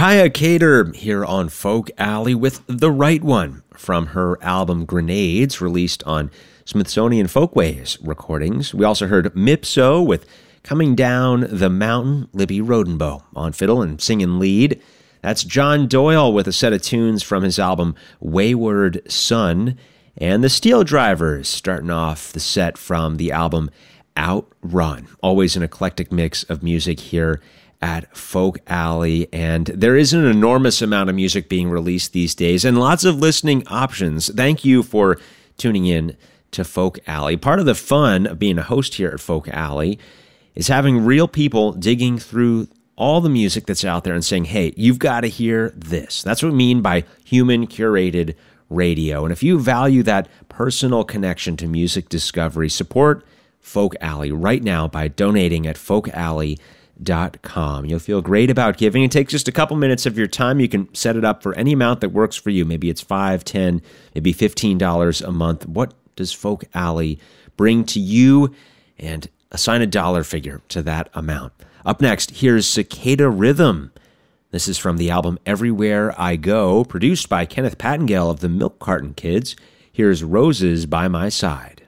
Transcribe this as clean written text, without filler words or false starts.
Kaya Cater here on Folk Alley with The Right One from her album Grenades, released on Smithsonian Folkways recordings. We also heard Mipso with Coming Down the Mountain, Libby Rodenbow on fiddle and singing lead. That's John Doyle with a set of tunes from his album Wayward Son. And the Steel Drivers starting off the set from the album Outrun. Always an eclectic mix of music here at Folk Alley, and there is an enormous amount of music being released these days and lots of listening options. Thank you for tuning in to Folk Alley. Part of the fun of being a host here at Folk Alley is having real people digging through all the music that's out there and saying, hey, you've got to hear this. That's what we mean by human curated radio. And if you value that personal connection to music discovery, support Folk Alley right now by donating at folkalley.com. You'll feel great about giving. It takes just a couple minutes of your time. You can set it up for any amount that works for you. Maybe it's $5, $10, maybe $15 a month. What does Folk Alley bring to you? And assign a dollar figure to that amount. Up next, here's Cicada Rhythm. This is from the album Everywhere I Go, produced by Kenneth Pattingale of the Milk Carton Kids. Here's Roses by My Side.